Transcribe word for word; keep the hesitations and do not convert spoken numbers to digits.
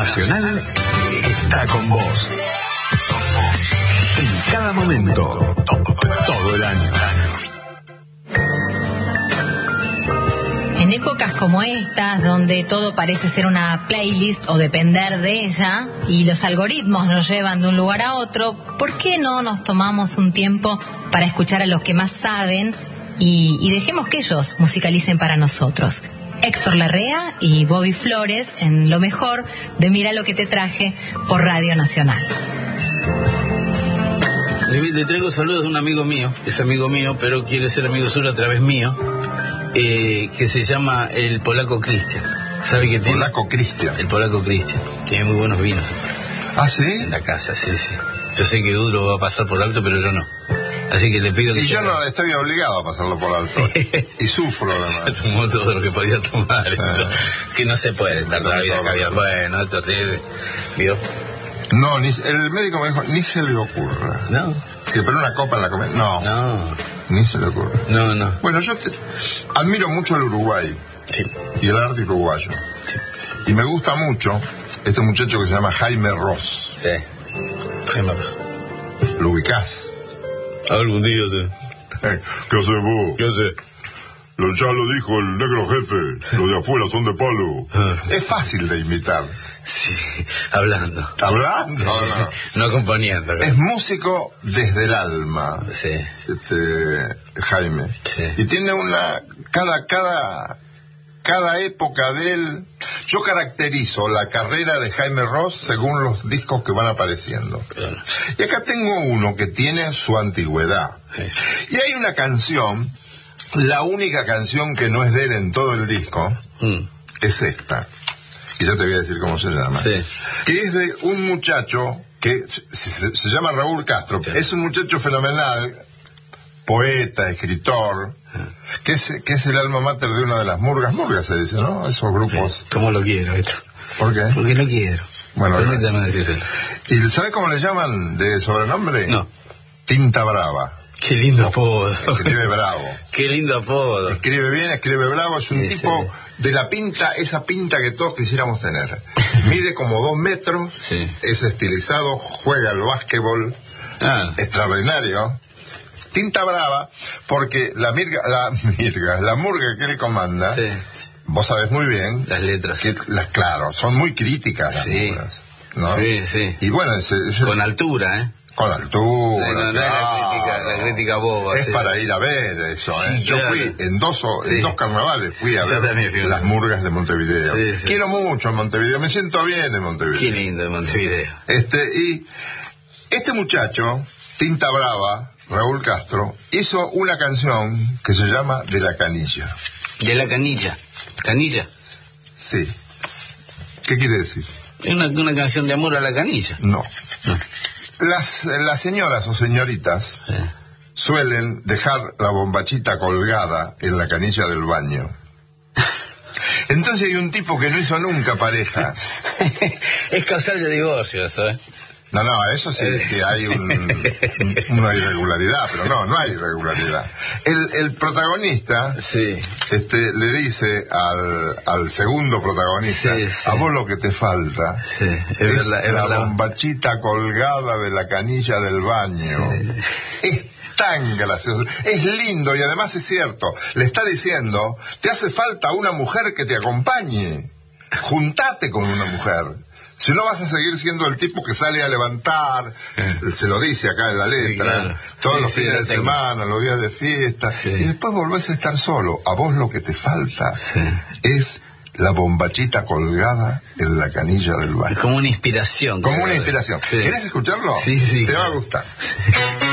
Nacional está con vos. En cada momento, todo el año. En épocas como estas, donde todo parece ser una playlist o depender de ella, y los algoritmos nos llevan de un lugar a otro, ¿por qué no nos tomamos un tiempo para escuchar a los que más saben y, y dejemos que ellos musicalicen para nosotros? Héctor Larrea y Bobby Flores en lo mejor de Mira lo que te traje por Radio Nacional. Le traigo saludos de un amigo mío, que es amigo mío, pero quiere ser amigo suyo a través mío, eh, que se llama el Polaco Cristian. ¿Sabe qué tiene? Polaco Cristian. El Polaco Cristian. Tiene muy buenos vinos. ¿Ah, sí? En la casa, sí, sí. Yo sé que Udro va a pasar por alto, pero yo no. Así que le pido que... Y yo no estoy obligado a pasarlo por alto. Y sufro, además. Ya tomó todo lo que podía tomar. Ah. Que no se puede dar toda la vida caviar. Bueno, esto te... ¿Vio? No, ni, el médico me dijo, ni se le ocurra. No. Que pero una copa en la comida. No. No. Ni se le ocurre. No, no. Bueno, yo te, admiro mucho el Uruguay. Sí. Y el arte uruguayo. Sí. Y me gusta mucho este muchacho que se llama Jaime Ross. Sí. Jaime Ross. ¿Lo ubicás? Algún día te... ¿Qué haces vos? ¿Qué haces? Lo, ya lo dijo el negro jefe, los de afuera son de palo. Ah. Es fácil de imitar. Sí, hablando. ¿Hablando? No, no. No componiendo. Es músico desde el alma. Sí. Este, Jaime. Sí. Y tiene una... Cada, cada, cada época de él... Yo caracterizo la carrera de Jaime Ross según los discos que van apareciendo. Claro. Y acá tengo uno que tiene su antigüedad. Sí. Y hay una canción, la única canción que no es de él en todo el disco, Mm. es esta. Y ya te voy a decir cómo se llama. Sí. Que es de un muchacho que se, se, se llama Raúl Castro. Sí. Es un muchacho fenomenal, poeta, escritor, que es, que es el alma mater de una de las murgas. Murgas se dice, ¿no? Esos grupos. Sí. ¿Cómo lo quiero esto? ¿Por qué? Porque lo quiero. Bueno, permítame decirlo. ¿Y sabes cómo le llaman de sobrenombre? No. Tinta Brava. Qué lindo apodo. Escribe bravo. Qué lindo apodo. Escribe bien, escribe bravo. Es un Sí, tipo sí. de la pinta, esa pinta que todos quisiéramos tener. Mide como dos metros, Sí. es estilizado, juega al básquetbol, Ah. extraordinario. Tinta Brava, porque la mirga, la mirga, la murga que él comanda, Sí. vos sabés muy bien, Las letras. que las, claro, son muy críticas las Sí. murgas, ¿no? Sí, sí. Y bueno, ese, ese- Con altura, ¿eh? con altura, No, no, no es la claro. crítica- la crítica boba, es sí. para ir a ver eso, Sí, ¿eh? Yo claro. fui en dos, o- en Sí. dos carnavales, fui a Yo ver también fui a las ver. murgas de Montevideo. Sí, sí. Quiero mucho Montevideo, me siento bien en Montevideo. Qué lindo de Montevideo. Este, y este muchacho, Tinta Brava, Raúl Castro, hizo una canción que se llama De la Canilla. De la canilla. ¿Canilla? Sí. ¿Qué quiere decir? Es una, una canción de amor a la canilla. No. No. Las, las señoras o señoritas Sí. suelen dejar la bombachita colgada en la canilla del baño. Entonces hay un tipo que no hizo nunca pareja. Es causal de divorcio eso, ¿eh? No, no, eso sí, sí hay un, una irregularidad, pero no, no hay irregularidad. El, el protagonista Sí. este, le dice al, al segundo protagonista, Sí, sí. a vos lo que te falta Sí, es, es, verdad, es la verdad. bombachita colgada de la canilla del baño. Es tan gracioso, es lindo y además es cierto. Le está diciendo, te hace falta una mujer que te acompañe. Juntate con una mujer. Si no vas a seguir siendo el tipo que sale a levantar, se lo dice acá en la letra, Sí, claro. todos Sí, los sí, fines la de tengo. semana, los días de fiesta, Sí. y después volvés a estar solo. A vos lo que te falta Sí. es la bombachita colgada en la canilla del Es baño. como una inspiración. Como creo. una inspiración. Sí. ¿Querés escucharlo? Sí, sí, Te va a claro. gustar.